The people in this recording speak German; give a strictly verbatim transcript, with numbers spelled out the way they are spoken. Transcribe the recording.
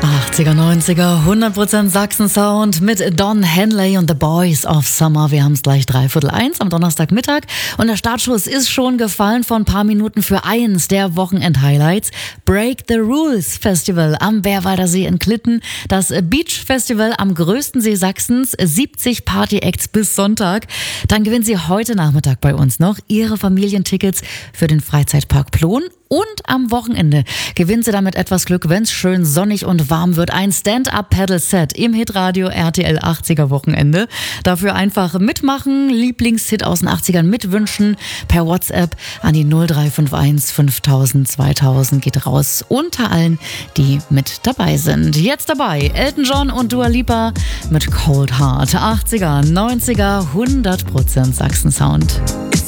achtziger, neunziger, hundert Prozent Sachsen-Sound mit Don Henley und The Boys of Summer. Wir haben es gleich dreiviertel eins am Donnerstagmittag und der Startschuss ist schon gefallen vor ein paar Minuten für eins der Wochenend-Highlights. Break the Rules Festival am Bärwalder See in Klitten. Das Beach Festival am größten See Sachsens. siebzig Party-Acts bis Sonntag. Dann gewinnen Sie heute Nachmittag bei uns noch Ihre Familientickets für den Freizeitpark Plon. Und am Wochenende gewinnen Sie damit etwas Glück, wenn es schön sonnig und warm wird. Ein Stand-Up-Paddle-Set im Hitradio R T L achtziger Wochenende. Dafür einfach mitmachen, Lieblingshit aus den achtzigern mitwünschen. Per WhatsApp an die null drei fünf eins fünftausend zweitausend geht raus unter allen, die mit dabei sind. Jetzt dabei Elton John und Dua Lipa mit Cold Heart. achtziger, neunziger, hundert Prozent Sachsen-Sound.